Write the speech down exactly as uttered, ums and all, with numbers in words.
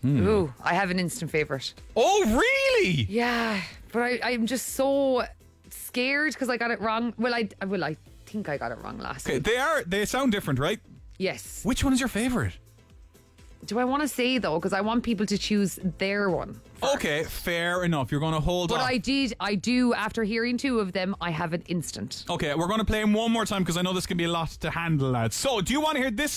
Ooh, I have an instant favourite. Oh, really? Yeah, but I, I'm just so scared because I got it wrong. Well, I well, I think I got it wrong last Okay, week. they are. They sound different, right? Yes. Which one is your favourite? Do I want to say though? Because I want people to choose their one. Okay, fair enough. You're going to hold But off. I did, I do, after hearing two of them, I have an instant. Okay, we're going to play him one more time because I know this can be a lot to handle, lads. So, do you want to hear this